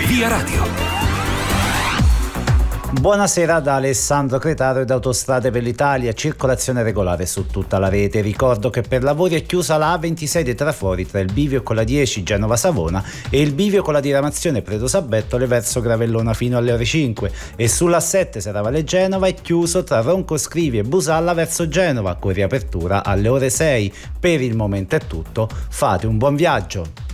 Via Radio. Buonasera da Alessandro Cretaro ed Autostrade per l'Italia, circolazione regolare su tutta la rete. Ricordo che per lavori è chiusa la A26 dei trafori tra il bivio con la 10 Genova-Savona e il bivio con la diramazione Preto-Sabbettole verso Gravellona fino alle ore 5, e sulla 7 Serravalle-Genova è chiuso tra Ronco Scrivi e Busalla verso Genova con riapertura alle ore 6. Per il momento è tutto, fate un buon viaggio.